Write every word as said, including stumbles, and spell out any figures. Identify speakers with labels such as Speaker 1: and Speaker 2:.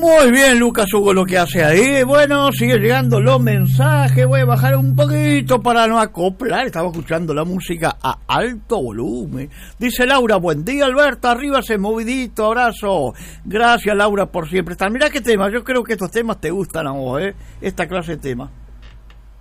Speaker 1: Muy bien, Lucas Hugo, lo que hace ahí. Bueno, sigue llegando los mensajes. Voy a bajar un poquito para no acoplar. Estaba escuchando la música a alto volumen. Dice Laura, buen día, Alberto. Arriba ese movidito, abrazo. Gracias, Laura, por siempre estar. Mirá qué tema. Yo creo que estos temas te gustan a vos, ¿eh? Esta clase de temas.